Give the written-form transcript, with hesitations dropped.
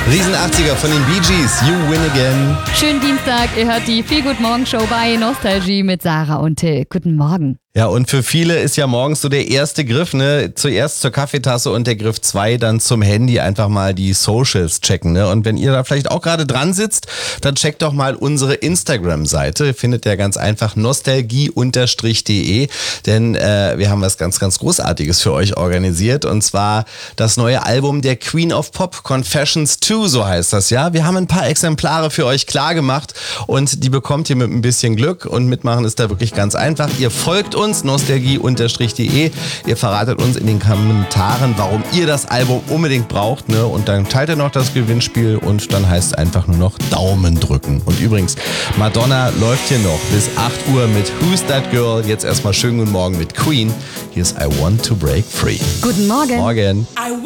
Riesen 80er von den Bee Gees, You Win Again. Schönen Dienstag, ihr hört die Feel Good Morgen Show bei Nostalgie mit Sarah und Till. Guten Morgen. Ja, und für viele ist ja morgens so der erste Griff, ne? Zuerst zur Kaffeetasse und der Griff 2 dann zum Handy einfach mal die Socials checken, ne? Und wenn ihr da vielleicht auch gerade dran sitzt, dann checkt doch mal unsere Instagram-Seite. Findet ihr ganz einfach nostalgie_de, denn wir haben was ganz, ganz Großartiges für euch organisiert, und zwar das neue Album der Queen of Pop, Confessions 2, so heißt das, ja. Wir haben ein paar Exemplare für euch klar gemacht und die bekommt ihr mit ein bisschen Glück, und mitmachen ist da wirklich ganz einfach. Ihr folgt uns, nostalgie_de. Ihr verratet uns in den Kommentaren, warum ihr das Album unbedingt braucht, ne? Und dann teilt ihr noch das Gewinnspiel, und dann heißt es einfach nur noch Daumen drücken. Und übrigens, Madonna läuft hier noch bis 8 Uhr mit Who's That Girl? Jetzt erstmal schönen guten Morgen mit Queen. Hier ist I Want to Break Free. Guten Morgen. Morgen.